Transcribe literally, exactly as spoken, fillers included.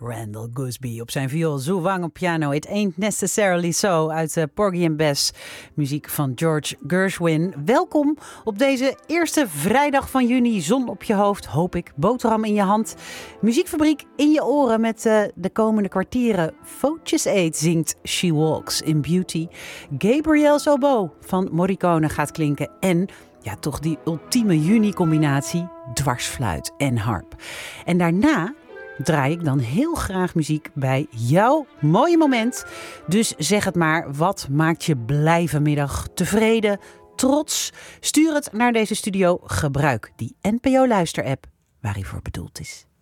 Randall Gooseby op zijn viool, Zhu Wang op piano. It Ain't Necessarily So uit uh, Porgy and Bess. Muziek van George Gershwin. Welkom op deze eerste vrijdag van juni. Zon op je hoofd, hoop ik. Boterham in je hand. Muziekfabriek in je oren met uh, de komende kwartieren. Footjes Eet zingt She Walks in Beauty. Gabriel's Oboe van Morricone gaat klinken. En ja, toch die ultieme juni-combinatie. Dwarsfluit en harp. En daarna draai ik dan heel graag muziek bij jouw mooie moment. Dus zeg het maar, wat maakt je blij vanmiddag? Tevreden? Trots? Stuur het naar deze studio. Gebruik die N P O Luister-app waar hij voor bedoeld is.